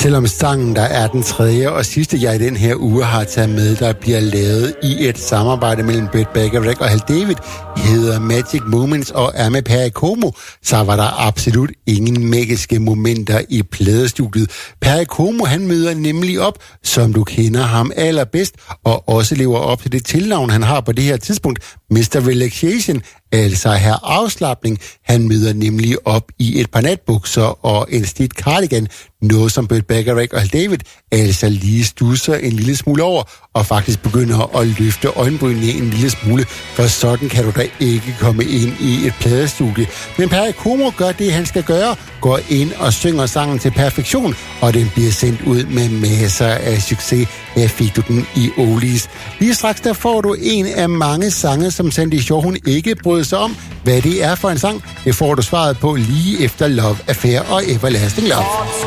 Selvom sangen, der er den tredje og sidste, jeg i den her uge har taget med, der bliver lavet i et samarbejde mellem Burt Bacharach og Hal David, hedder Magic Moments og er med Perry Como, så var der absolut ingen magiske momenter i pladestudiet. Perry Como, han møder nemlig op, som du kender ham allerbedst, og også lever op til det tilnavn, han har på det her tidspunkt, Mr. Relaxation, altså her afslapning. Han møder nemlig op i et par natbukser og en slidt cardigan, noget som Burt Bacharach og Hal David altså lige stusser en lille smule over, og faktisk begynder at løfte øjenbrynene en lille smule, for sådan kan du da ikke komme ind i et pladestudie. Men Perry Como gør det, han skal gøre, går ind og synger sangen til perfektion, og den bliver sendt ud med masser af succes. Her fik du den i Oldies. Lige straks der får du en af mange sange, som Sandy Shaw hun ikke brød sig om. Hvad det er for en sang, det får du svaret på lige efter Love Affair og Everlasting Love.